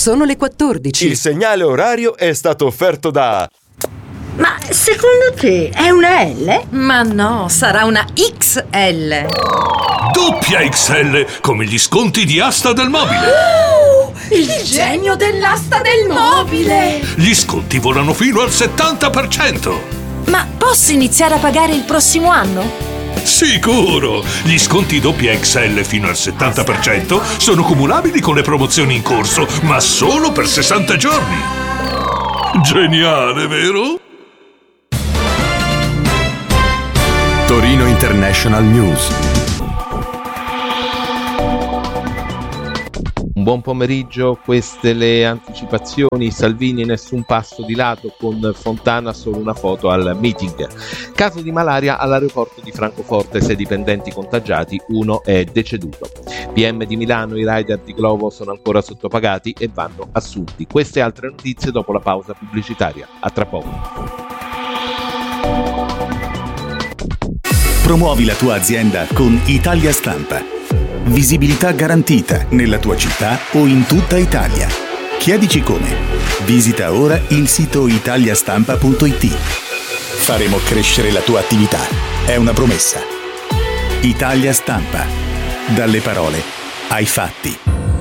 Sono le 14. Il segnale orario è stato offerto da... Ma secondo te è una L? Ma no, sarà una XL. Doppia XL, come gli sconti di Asta del Mobile. Il genio dell'asta del mobile! Gli sconti volano fino al 70%. Ma posso iniziare a pagare il prossimo anno? Sicuro! Gli sconti doppia XL fino al 70% sono cumulabili con le promozioni in corso, ma solo per 60 giorni. Geniale, vero? Torino International News. Buon pomeriggio, queste le anticipazioni. Salvini nessun passo di lato, con Fontana solo una foto al meeting. Caso di malaria all'aeroporto di Francoforte, 6 dipendenti contagiati, 1 è deceduto. PM di Milano, i rider di Glovo sono ancora sottopagati e vanno assunti. Queste e altre notizie dopo la pausa pubblicitaria. A tra poco. Promuovi la tua azienda con Italia Stampa. Visibilità garantita nella tua città o in tutta Italia. Chiedici come. Visita ora il sito italiastampa.it. Faremo crescere la tua attività. È una promessa. Italia Stampa. Dalle parole ai fatti.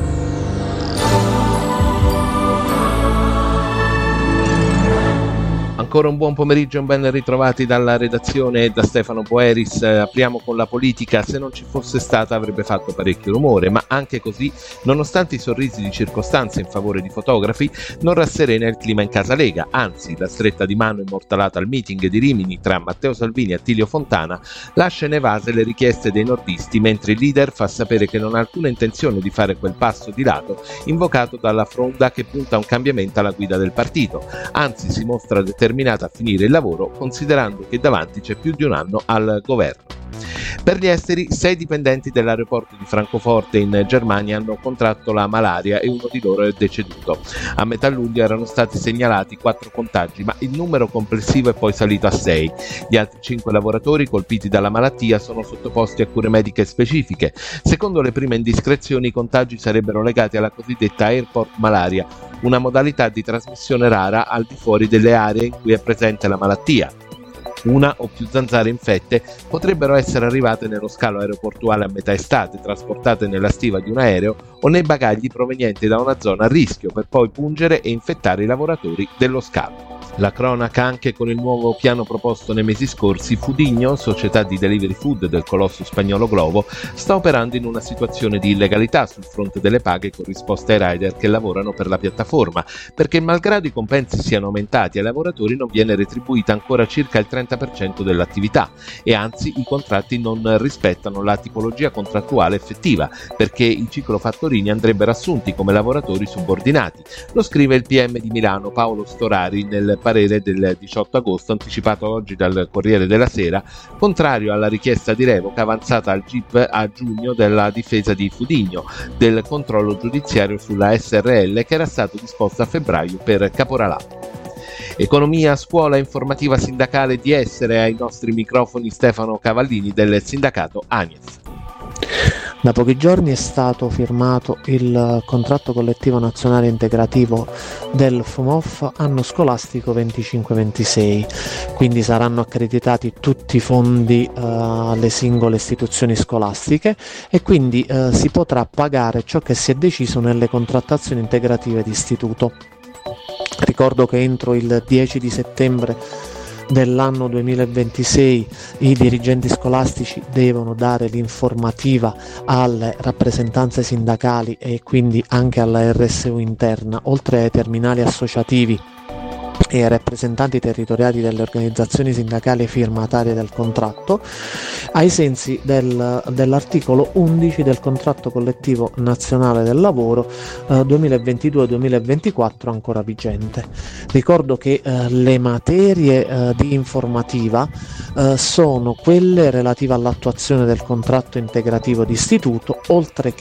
Ancora un buon pomeriggio e ben ritrovati dalla redazione e da Stefano Boeris. Apriamo con la politica. Se non ci fosse stata avrebbe fatto parecchio rumore, ma anche così, nonostante i sorrisi di circostanza in favore di fotografi, non rasserena il clima in casa Lega. Anzi, la stretta di mano immortalata al meeting di Rimini tra Matteo Salvini e Attilio Fontana lascia inevase le richieste dei nordisti, mentre il leader fa sapere che non ha alcuna intenzione di fare quel passo di lato invocato dalla fronda che punta a un cambiamento alla guida del partito. Anzi, si mostra determinato a finire il lavoro, considerando che davanti c'è più di un anno al governo. Per gli esteri, 6 dipendenti dell'aeroporto di Francoforte in Germania hanno contratto la malaria e uno di loro è deceduto. A metà luglio erano stati segnalati 4 contagi, ma il numero complessivo è poi salito a 6. Gli altri 5 lavoratori colpiti dalla malattia sono sottoposti a cure mediche specifiche. Secondo le prime indiscrezioni, i contagi sarebbero legati alla cosiddetta airport malaria, una modalità di trasmissione rara al di fuori delle aree in cui è presente la malattia. Una o più zanzare infette potrebbero essere arrivate nello scalo aeroportuale a metà estate, trasportate nella stiva di un aereo o nei bagagli provenienti da una zona a rischio, per poi pungere e infettare i lavoratori dello scalo. La cronaca anche con il nuovo piano proposto nei mesi scorsi. Fudigno, società di delivery food del colosso spagnolo Glovo, sta operando in una situazione di illegalità sul fronte delle paghe corrisposte ai rider che lavorano per la piattaforma, perché malgrado i compensi siano aumentati, ai lavoratori non viene retribuita ancora circa il 30% dell'attività e anzi i contratti non rispettano la tipologia contrattuale effettiva, perché i ciclofattorini andrebbero assunti come lavoratori subordinati. Lo scrive il PM di Milano Paolo Storari nel parere del 18 agosto anticipato oggi dal Corriere della Sera, contrario alla richiesta di revoca avanzata al GIP a giugno della difesa di Fudigno del controllo giudiziario sulla SRL che era stato disposto a febbraio per caporalato. Economia, scuola, informativa sindacale di Essere. Ai nostri microfoni Stefano Cavallini del sindacato ANIEF. Da pochi giorni è stato firmato il contratto collettivo nazionale integrativo del FUMOF anno scolastico 25-26, quindi saranno accreditati tutti i fondi alle singole istituzioni scolastiche e quindi si potrà pagare ciò che si è deciso nelle contrattazioni integrative di istituto. Ricordo che entro il 10 di settembre dell'anno 2026 i dirigenti scolastici devono dare l'informativa alle rappresentanze sindacali e quindi anche alla RSU interna, oltre ai terminali associativi e ai rappresentanti territoriali delle organizzazioni sindacali firmatarie del contratto, ai sensi dell'articolo 11 del contratto collettivo nazionale del lavoro 2022-2024 ancora vigente. Ricordo che le materie di informativa sono quelle relative all'attuazione del contratto integrativo di istituto, oltre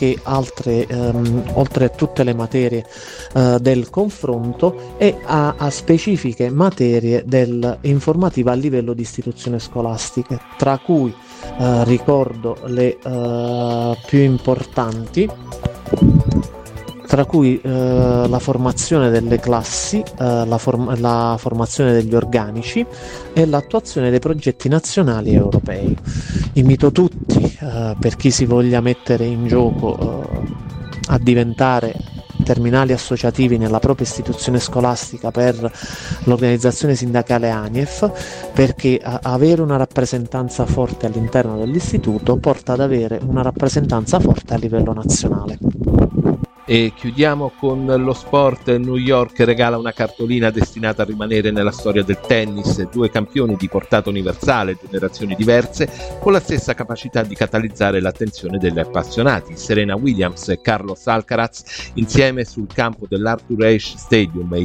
a tutte le materie del confronto e a specifiche materie dell'informativa a livello di istituzioni scolastiche, tra cui ricordo le più importanti: tra cui la formazione delle classi, la formazione degli organici e l'attuazione dei progetti nazionali e europei. Invito tutti, per chi si voglia mettere in gioco a diventare terminali associativi nella propria istituzione scolastica per l'organizzazione sindacale ANIEF, perché avere una rappresentanza forte all'interno dell'istituto porta ad avere una rappresentanza forte a livello nazionale. E chiudiamo con lo sport. New York regala una cartolina destinata a rimanere nella storia del tennis, 2 campioni di portata universale, generazioni diverse, con la stessa capacità di catalizzare l'attenzione degli appassionati. Serena Williams e Carlos Alcaraz insieme sul campo dell'Arthur Ashe Stadium